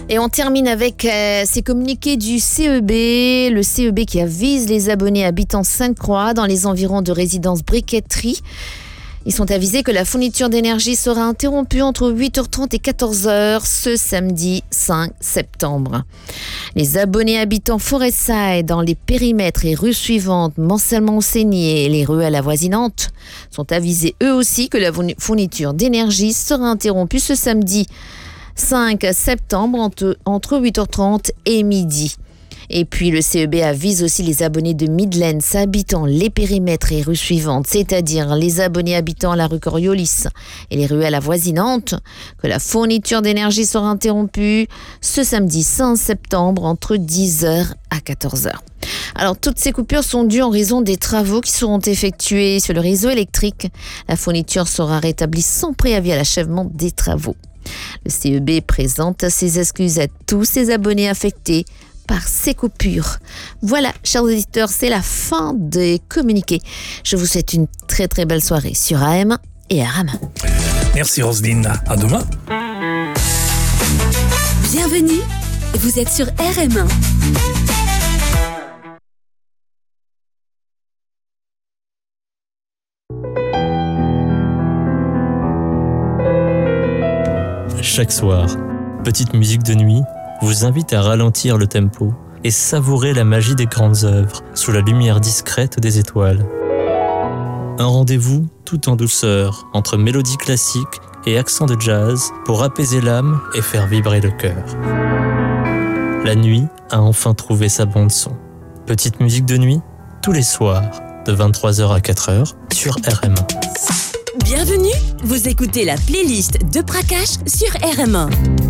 Et on termine avec ces communiqués du CEB, le CEB qui avise les abonnés habitant Sainte-Croix dans les environs de résidence Briqueterie. Ils sont avisés que la fourniture d'énergie sera interrompue entre 8h30 et 14h ce samedi 5 septembre. Les abonnés habitant Forêt-Side dans les périmètres et rues suivantes, Manselmont-Saunier et les ruelles avoisinantes, sont avisés eux aussi que la fourniture d'énergie sera interrompue ce samedi 5 septembre entre 8h30 et midi. Et puis le CEB avise aussi les abonnés de Midlands habitant les périmètres et rues suivantes, c'est-à-dire les abonnés habitant la rue Coriolis et les ruelles avoisinantes, que la fourniture d'énergie sera interrompue ce samedi 5 septembre entre 10h à 14h. Alors toutes ces coupures sont dues en raison des travaux qui seront effectués sur le réseau électrique. La fourniture sera rétablie sans préavis à l'achèvement des travaux. Le CEB présente ses excuses à tous ses abonnés affectés par ces coupures. Voilà, chers auditeurs, c'est la fin des communiqués. Je vous souhaite une très très belle soirée sur AM et RM. Merci Roselyne, à demain. Bienvenue, vous êtes sur RM1. Chaque soir, Petite Musique de Nuit vous invite à ralentir le tempo et savourer la magie des grandes œuvres sous la lumière discrète des étoiles. Un rendez-vous tout en douceur entre mélodies classiques et accents de jazz pour apaiser l'âme et faire vibrer le cœur. La nuit a enfin trouvé sa bande-son. Petite Musique de Nuit, tous les soirs, de 23h à 4h sur RM1. Bienvenue, vous écoutez la playlist de Prakash sur RM1.